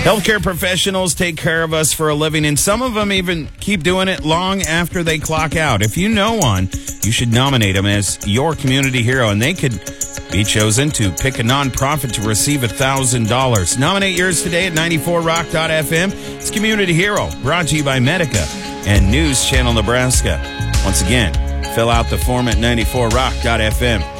Healthcare professionals take care of us for a living, and some of them even keep doing it long after they clock out. If you know one, you should nominate them as your community hero, and they could be chosen to pick a nonprofit to receive $1,000. Nominate yours today at 94rock.fm. It's Community Hero, brought to you by Medica and News Channel Nebraska. Once again, fill out the form at 94rock.fm.